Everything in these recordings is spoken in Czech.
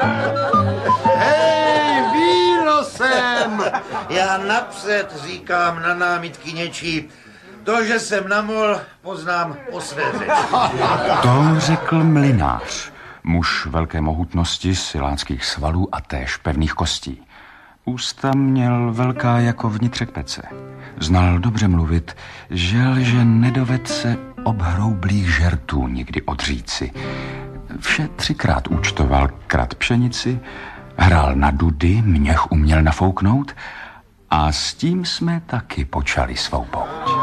Hej, víno sem! Já napřed říkám na námitky něčí. To, že jsem namol, poznám po své řeči. To řekl mlynář, muž velké mohutnosti, siláckých svalů a též pevných kostí. Ústa měl velká jako vnitřek pece. Znal dobře mluvit, žel, že nedoved se obhroublých žertů nikdy odříci. Vše 3krát účtoval, krat pšenici, hrál na dudy, měch uměl nafouknout a s tím jsme taky počali svou pouť.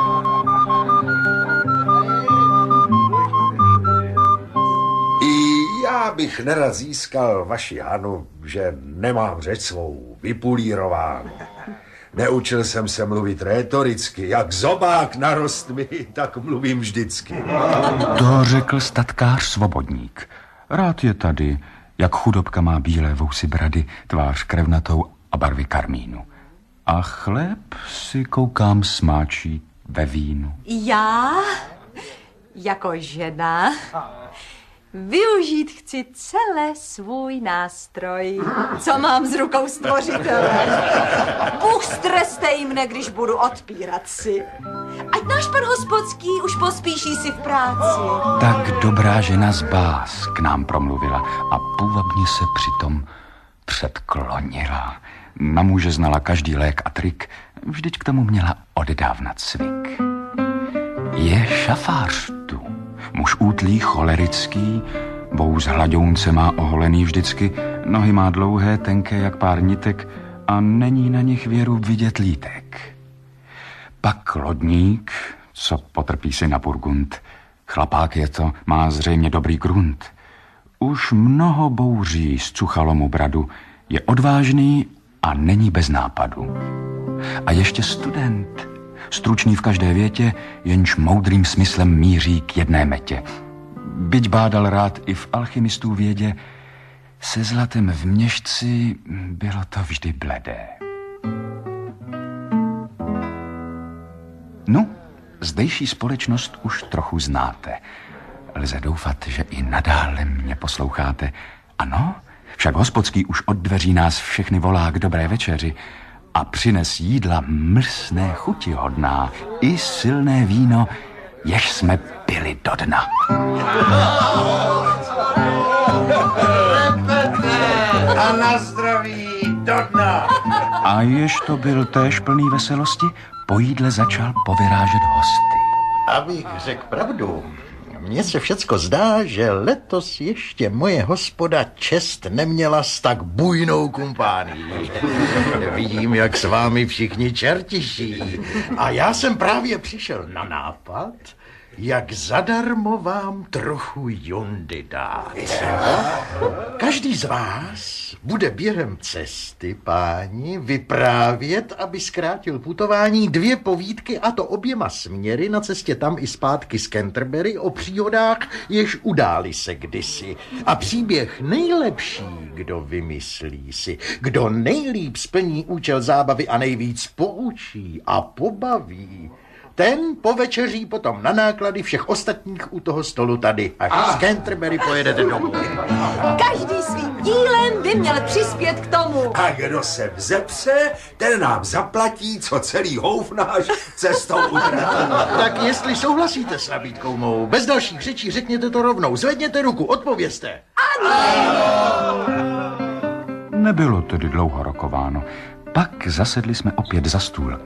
Já bych nerad získal vaši Hanu, že nemám řeč svou vypulírovánu. Neučil jsem se mluvit rétoricky, jak zobák narost mi, tak mluvím vždycky. To řekl statkář Svobodník. Rád je tady, jak chudobka má bílé vousy brady, tvář krevnatou a barvy karmínu. A chléb si koukám smáčí ve vínu. Já, jako žena, využít chci celé svůj nástroj, co mám z rukou stvořitele. Bůh strestej mne, když budu odpírat si. Ať náš pan hospodský už pospíší si v práci. Tak dobrá žena z bás k nám promluvila a půvabně se přitom předklonila. Na muže znala každý lék a trik, vždyť k tomu měla oddávna cvik. Je šafář tu, muž útlý, cholerický, vous hlaďounce má oholený vždycky, nohy má dlouhé, tenké jak pár nitek a není na nich věru vidět lítek. Pak lodník, co potrpí si na Burgund. Chlapák je to, má zřejmě dobrý grunt. Už mnoho bouří zcuchalo mu bradu, je odvážný a není bez nápadu. A ještě student, stručný v každé větě, jenž moudrým smyslem míří k jedné metě. Byť bádal rád i v alchymistů vědě, se zlatem v měšci bylo to vždy bledé. No, zdejší společnost už trochu znáte. Lze doufat, že i nadále mě posloucháte. Ano, však hospodský už od dveří nás všechny volá k dobré večeři a přines jídla mlsné chuti hodná i silné víno, jež jsme pili do dna. A na zdraví do dna. A jež to byl též plný veselosti, po jídle začal povyrážet hosty. Abych řekl pravdu, mně se všecko zdá, že letos ještě moje hospoda čest neměla s tak bujnou kumpánií. Vidím, jak s vámi všichni čertiší. A já jsem právě přišel na nápad, jak zadarmo vám trochu jondy dát. Každý z vás bude během cesty, páni, vyprávět, aby zkrátil putování 2 povídky, a to oběma směry na cestě tam i zpátky z Canterbury o příhodách, jež udály se kdysi. A příběh nejlepší, kdo vymyslí si, kdo nejlíp splní účel zábavy a nejvíc poučí a pobaví, ten povečeří potom na náklady všech ostatních u toho stolu tady, až z Canterbury pojedete domů. Každý svým dílem by měl přispět k tomu. A kdo se vzepře, ten nám zaplatí, co celý houf náš cestou utratil. Tak jestli souhlasíte s nabídkou mou, bez dalších řečí řekněte to rovnou. Zvedněte ruku, odpovězte. Ano! Nebylo tedy dlouho rokováno. Pak zasedli jsme opět za stůl.